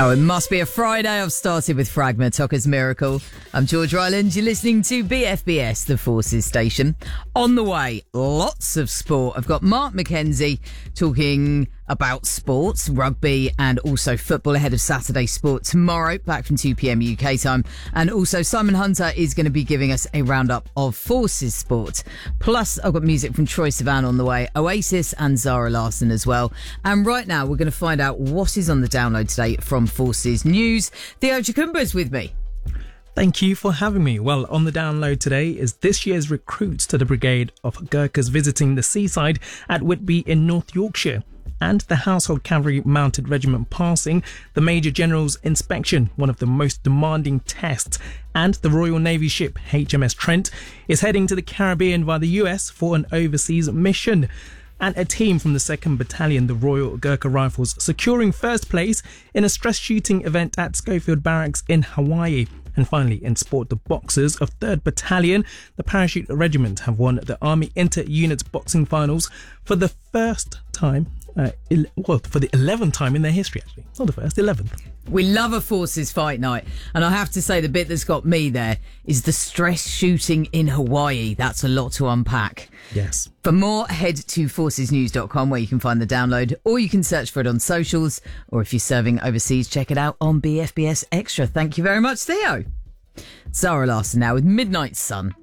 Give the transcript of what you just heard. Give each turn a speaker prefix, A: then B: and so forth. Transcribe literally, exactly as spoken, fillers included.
A: Oh, it must be a Friday. I've started with Fragment, Tucker's Miracle. I'm George Ryland. You're listening to B F B S, the Forces station. On the way, lots of sport. I've got Mark McKenzie talking about sports, rugby and also football ahead of Saturday Sport tomorrow, back from two p.m. U K time. And also Simon Hunter is going to be giving us a roundup of Forces sport. Plus, I've got music from Troye Sivan on the way, Oasis and Zara Larsson as well. And right now, we're going to find out what is on the download today from Forces News. Theo Chukumba's with me.
B: Thank you for having me. Well, on the download today is this year's recruits to the Brigade of Gurkhas visiting the seaside at Whitby in North Yorkshire, and the Household Cavalry Mounted Regiment passing the Major General's inspection, one of the most demanding tests, and the Royal Navy ship H M S Trent is heading to the Caribbean via the U S for an overseas mission. And a team from the second Battalion, the Royal Gurkha Rifles, securing first place in a stress shooting event at Schofield Barracks in Hawaii. And finally, in sport, the Boxers of third Battalion, the Parachute Regiment, have won the Army Inter-Units Boxing Finals for the first time, uh, il- well, for the eleventh time in their history, actually. Not the first, eleventh.
A: We love a Forces fight night. And I have to say, the bit that's got me there is the stress shooting in Hawaii. That's a lot to unpack.
B: Yes.
A: For more, head to forces news dot com where you can find the download, or you can search for it on socials, or if you're serving overseas, check it out on B F B S Extra. Thank you very much, Theo. Zara Larsson now with Midnight Sun.